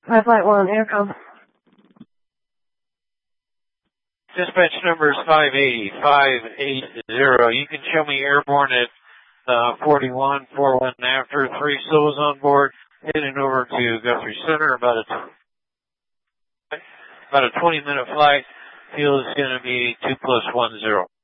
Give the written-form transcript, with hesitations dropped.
Hi, Flight 1, Aircom. Dispatch number is 580. You can show me airborne at 41, 41 after, 3 souls on board, heading over to Guthrie Center, about a 20-minute flight. Fuel is going to be 2+10.